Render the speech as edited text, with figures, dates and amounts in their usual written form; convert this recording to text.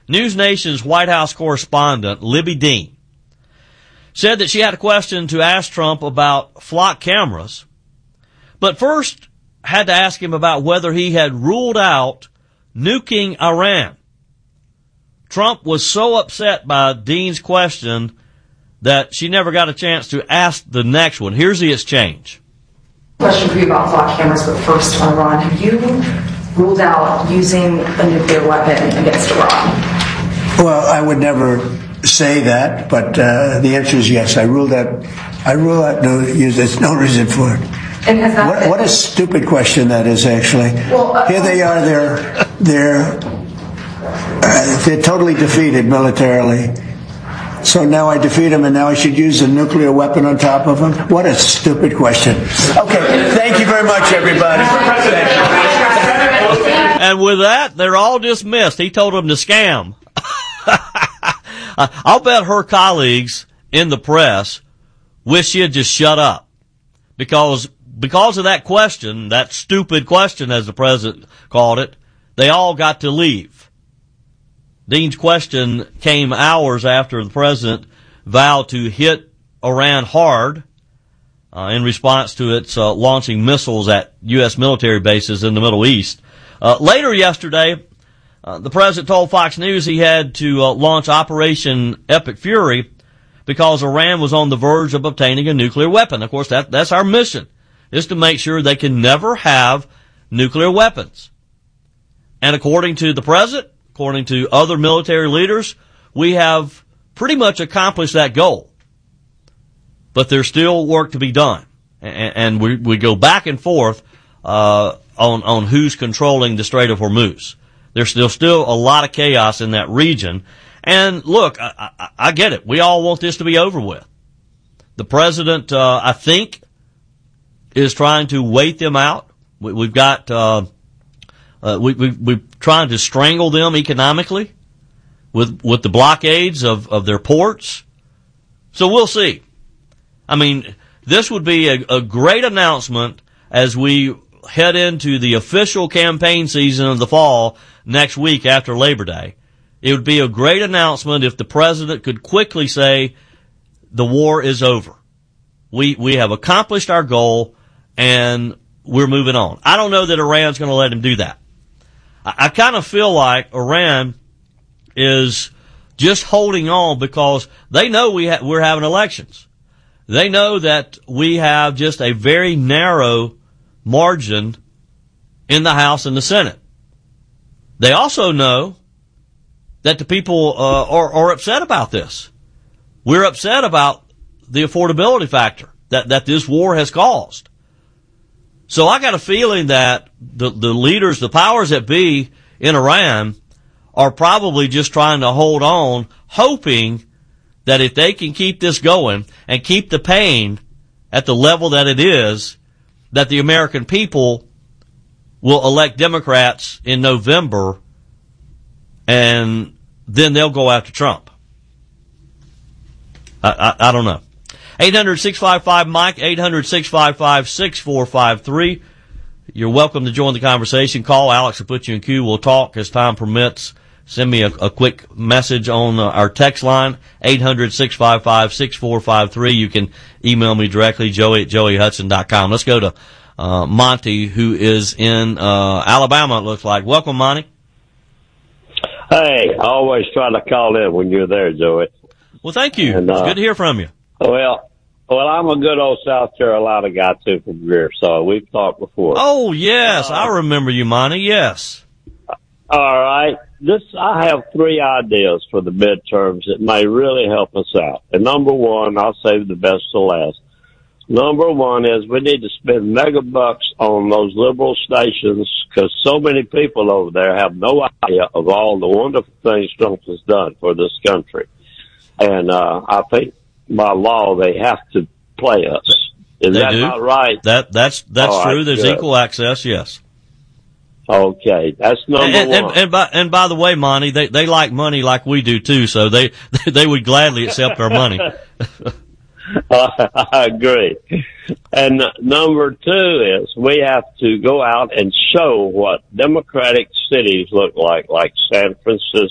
News Nation's White House correspondent, Libby Dean, said that she had a question to ask Trump about flock cameras, but first had to ask him about whether he had ruled out nuking Iran. Trump was so upset by Dean's question that she never got a chance to ask the next one. Here's the exchange. Question for you about flock cameras, but first on Iran. Have you ruled out using a nuclear weapon against Iran? Well, I would never say that, but the answer is yes. I rule out no use. There's no reason for it. And has that what a stupid question that is, actually. Well, here they are. They're totally defeated militarily. So now I defeat them, and now I should use a nuclear weapon on top of them? What a stupid question. Okay, thank you very much, everybody. And with that, they're all dismissed. He told them to scam. I'll bet her colleagues in the press wish she had just shut up. Because of that question, that stupid question, as the president called it, they all got to leave. Dean's question came hours after the president vowed to hit Iran hard in response to its launching missiles at U.S. military bases in the Middle East. Later yesterday, the president told Fox News he had to launch Operation Epic Fury because Iran was on the verge of obtaining a nuclear weapon. Of course, that's our mission, is to make sure they can never have nuclear weapons. And according to the president, according to other military leaders, we have pretty much accomplished that goal. But there's still work to be done. And we go back and forth on who's controlling the Strait of Hormuz. There's still a lot of chaos in that region. And look, I get it. We all want this to be over with. The president, I think, is trying to wait them out. We've got, we're trying to strangle them economically with the blockades of their ports. So we'll see. I mean, this would be a great announcement as we head into the official campaign season of the fall next week after Labor Day. It would be a great announcement if the president could quickly say the war is over. We have accomplished our goal and we're moving on. I don't know that Iran's going to let him do that. I kind of feel like Iran is just holding on because they know we're having elections. They know that we have just a very narrow margin in the House and the Senate. They also know that the people are upset about this. We're upset about the affordability factor that this war has caused. So I got a feeling that the leaders, the powers that be in Iran, are probably just trying to hold on, hoping that if they can keep this going and keep the pain at the level that it is, that the American people will elect Democrats in November, and then they'll go after Trump. I don't know. 800-655-MIKE, 800-655-6453. You're welcome to join the conversation. Call. Alex will put you in queue. We'll talk as time permits. Send me a quick message on our text line, 800-655-6453. You can email me directly, joey@joeyhudson.com. Let's go to Monty, who is in Alabama, it looks like. Welcome, Monty. Hey, I always try to call in when you're there, Joey. Well, thank you. And, it's good to hear from you. Well, I'm a good old South Carolina guy, too, from Greer, so we've talked before. Oh, yes, I remember you, Monty, yes. All right. I have three ideas for the midterms that may really help us out. And number one, I'll save the best to last. Number one is we need to spend mega bucks on those liberal stations because so many people over there have no idea of all the wonderful things Trump has done for this country. And I think by law they have to play us. Is that not right? That's true. There's equal access, yes. Okay, that's number one. And by the way, Monty, they like money like we do too, so they would gladly accept our money. I agree. And number two is we have to go out and show what democratic cities look like San Francisco.